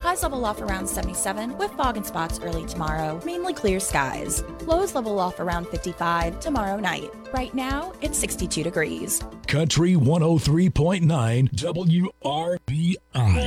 Highs level off around 77 with fog and spots early tomorrow. Mainly clear skies. Lows level off around 55 tomorrow night. Right now, it's 62 degrees. Country 103.9 WRBI.